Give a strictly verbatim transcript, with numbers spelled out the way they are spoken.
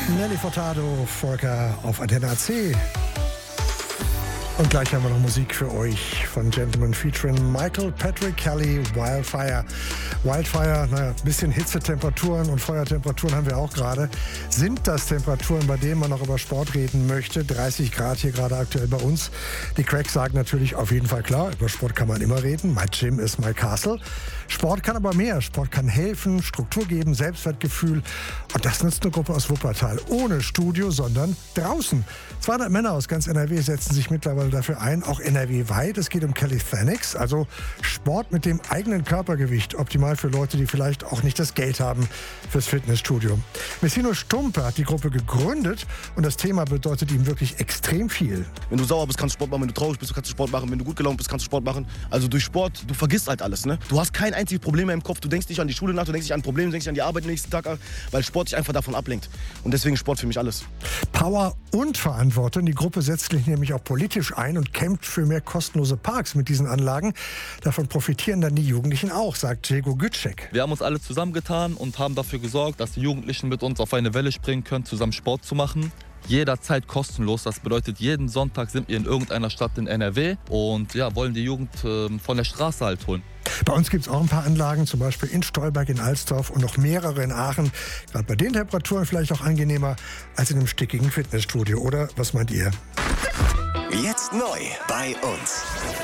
Nelly Furtado, Volker auf Antenne A C. Und gleich haben wir noch Musik für euch von Gentleman featuring Michael Patrick Kelly, Wildfire. Wildfire, naja, ein bisschen Hitzetemperaturen und Feuertemperaturen haben wir auch gerade. Sind das Temperaturen, bei denen man noch über Sport reden möchte? dreißig Grad hier gerade aktuell bei uns. Die Cracks sagen natürlich auf jeden Fall klar, über Sport kann man immer reden. My Gym is my castle. Sport kann aber mehr. Sport kann helfen, Struktur geben, Selbstwertgefühl. Und das nutzt eine Gruppe aus Wuppertal. Ohne Studio, sondern draußen. zweihundert Männer aus ganz N R W setzen sich mittlerweile dafür ein, auch N R W-weit. Es geht um Calisthenics, also Sport mit dem eigenen Körpergewicht. Optimal für Leute, die vielleicht auch nicht das Geld haben fürs Fitnessstudio. Messino Stumpe hat die Gruppe gegründet und das Thema bedeutet ihm wirklich extrem viel. Wenn du sauer bist, kannst du Sport machen. Wenn du traurig bist, kannst du Sport machen. Wenn du gut gelaunt bist, kannst du Sport machen. Also durch Sport, du vergisst halt alles, ne? Du hast kein einziges Problem mehr im Kopf. Du denkst nicht an die Schule nach, du denkst nicht an Probleme, du denkst nicht an die Arbeit den nächsten Tag, weil Sport dich einfach davon ablenkt. Und deswegen Sport für mich alles. Power und Verantwortung. Die Gruppe setzt sich nämlich auch politisch ein und kämpft für mehr kostenlose Parks mit diesen Anlagen. Davon profitieren dann die Jugendlichen auch, sagt Diego Gütschek. Wir haben uns alle zusammengetan und haben dafür gesorgt, dass die Jugendlichen mit uns auf eine Welle springen können, zusammen Sport zu machen. Jederzeit kostenlos. Das bedeutet, jeden Sonntag sind wir in irgendeiner Stadt in N R W und ja, wollen die Jugend äh, von der Straße halt holen. Bei uns gibt es auch ein paar Anlagen, zum Beispiel in Stolberg, in Alsdorf und noch mehrere in Aachen. Gerade bei den Temperaturen vielleicht auch angenehmer als in einem stickigen Fitnessstudio, oder? Was meint ihr? Jetzt neu bei uns.